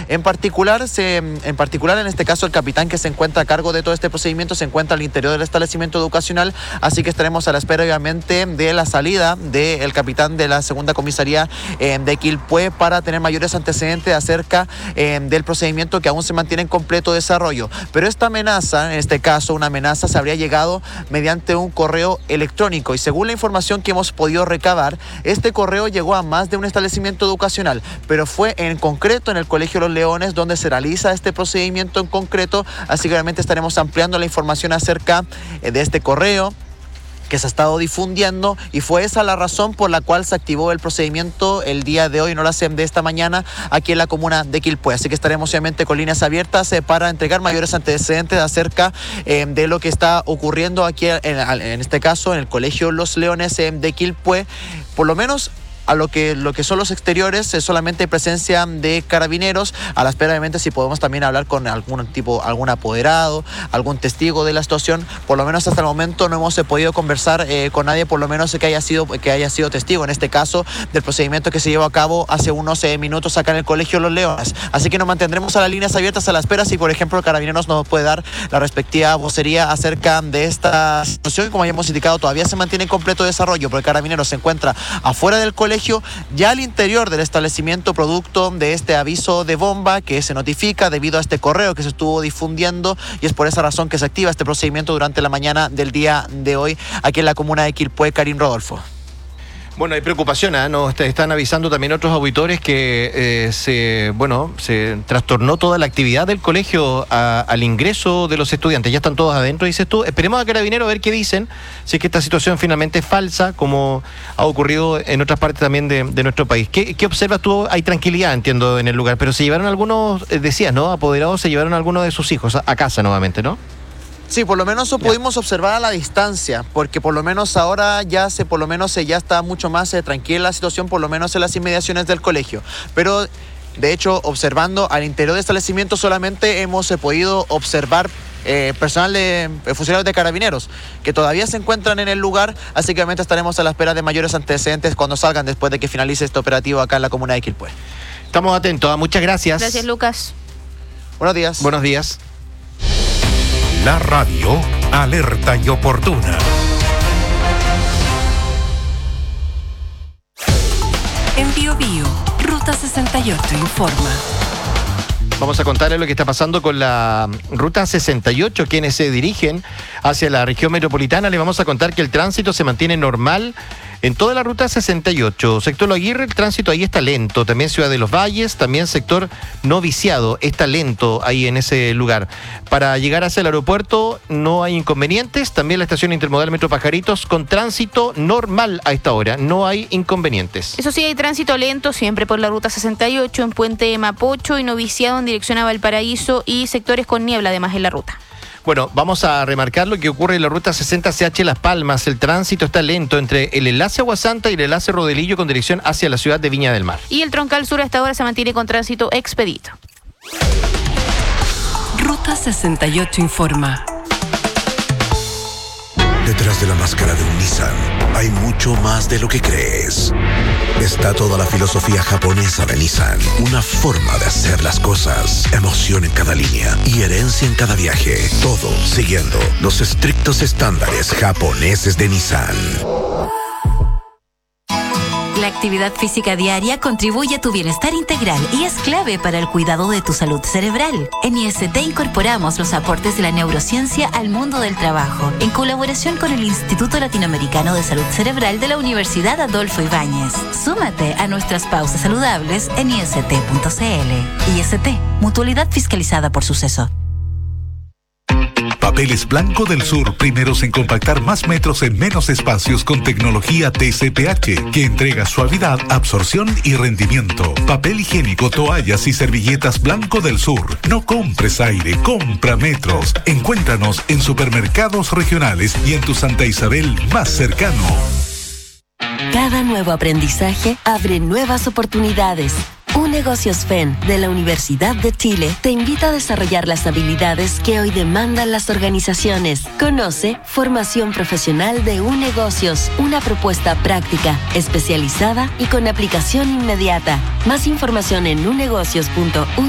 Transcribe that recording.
En particular, en este caso, el capitán que se encuentra a cargo de todo este procedimiento se encuentra al interior del establecimiento educacional, así que estaremos a la espera, obviamente, de la salida del capitán de la segunda comisaría de Quilpué para tener mayores antecedentes acerca del procedimiento que aún se mantiene en completo desarrollo. Pero esta amenaza, en este caso una amenaza, se habría llegado mediante un correo electrónico y según la información que hemos podido recabar, este correo llegó a más de un establecimiento educacional, pero fue en concreto en el Colegio Los Leones donde se realiza este procedimiento en concreto, así que obviamente estaremos ampliando la información acerca de este correo que se ha estado difundiendo y fue esa la razón por la cual se activó el procedimiento el día de hoy, en horas de esta mañana, aquí en la comuna de Quilpué. Así que estaremos obviamente con líneas abiertas para entregar mayores antecedentes acerca de lo que está ocurriendo aquí, en este caso, en el Colegio Los Leones de Quilpué. Por lo menos a lo que son los exteriores, es solamente presencia de carabineros, a la espera obviamente si podemos también hablar con algún apoderado, algún testigo de la situación. Por lo menos hasta el momento no hemos podido conversar con nadie, por lo menos que haya sido testigo, en este caso, del procedimiento que se llevó a cabo hace unos minutos acá en el Colegio Los Leones. Así que nos mantendremos a las líneas abiertas a la espera si, por ejemplo, Carabineros nos puede dar la respectiva vocería acerca de esta situación. Como ya hemos indicado, todavía se mantiene en completo desarrollo, porque Carabineros se encuentra afuera del colegio, ya al interior del establecimiento, producto de este aviso de bomba que se notifica debido a este correo que se estuvo difundiendo, y es por esa razón que se activa este procedimiento durante la mañana del día de hoy aquí en la comuna de Quilpué. Karim Rodolfo. Bueno, hay preocupación, ¿eh? Nos están avisando también otros auditores que se trastornó toda la actividad del colegio al ingreso de los estudiantes. Ya están todos adentro, dices tú. Esperemos a Carabineros a ver qué dicen, si es que esta situación finalmente es falsa, como ha ocurrido en otras partes también de nuestro país. ¿Qué observas tú? Hay tranquilidad, entiendo, en el lugar, pero se llevaron algunos, decías, ¿no? Apoderados se llevaron algunos de sus hijos a casa nuevamente, ¿no? Sí, por lo menos eso pudimos observar a la distancia, porque por lo menos ahora ya está mucho más tranquila la situación, por lo menos en las inmediaciones del colegio. Pero, de hecho, observando al interior del establecimiento solamente hemos podido observar personal de funcionarios de Carabineros que todavía se encuentran en el lugar, así que obviamente estaremos a la espera de mayores antecedentes cuando salgan después de que finalice este operativo acá en la comuna de Quilpué. Estamos atentos, muchas gracias. Gracias, Lucas. Buenos días. Buenos días. La radio alerta y oportuna. En Biobío, Ruta 68 informa. Vamos a contarles lo que está pasando con la Ruta 68. Quienes se dirigen hacia la región metropolitana, les vamos a contar que el tránsito se mantiene normal en toda la Ruta 68. Sector Lo Aguirre, el tránsito ahí está lento. También Ciudad de los Valles, también sector No Viciado, está lento ahí en ese lugar. Para llegar hacia el aeropuerto no hay inconvenientes. También la estación intermodal Metro Pajaritos con tránsito normal a esta hora. No hay inconvenientes. Eso sí, hay tránsito lento siempre por la Ruta 68 en Puente de Mapocho y No Viciado en dirección a Valparaíso y sectores con niebla además en la ruta. Bueno, vamos a remarcar lo que ocurre en la ruta 60 CH Las Palmas. El tránsito está lento entre el enlace Aguasanta y el enlace Rodelillo con dirección hacia la ciudad de Viña del Mar. Y el troncal sur a esta hora se mantiene con tránsito expedito. Ruta 68 informa. Detrás de la máscara de un Nissan hay mucho más de lo que crees. Está toda la filosofía japonesa de Nissan, una forma de hacer las cosas, emoción en cada línea y herencia en cada viaje. Todo siguiendo los estrictos estándares japoneses de Nissan. La actividad física diaria contribuye a tu bienestar integral y es clave para el cuidado de tu salud cerebral. En IST incorporamos los aportes de la neurociencia al mundo del trabajo, en colaboración con el Instituto Latinoamericano de Salud Cerebral de la Universidad Adolfo Ibáñez. Súmate a nuestras pausas saludables en ist.cl. IST, mutualidad fiscalizada por Suceso. Papeles Blanco del Sur, primeros en compactar más metros en menos espacios con tecnología TCPH, que entrega suavidad, absorción y rendimiento. Papel higiénico, toallas y servilletas Blanco del Sur. No compres aire, compra metros. Encuéntranos en supermercados regionales y en tu Santa Isabel más cercano. Cada nuevo aprendizaje abre nuevas oportunidades. UNegocios FEN de la Universidad de Chile te invita a desarrollar las habilidades que hoy demandan las organizaciones. Conoce Formación Profesional de UNegocios, una propuesta práctica, especializada y con aplicación inmediata. Más información en unegocios.ut.cl.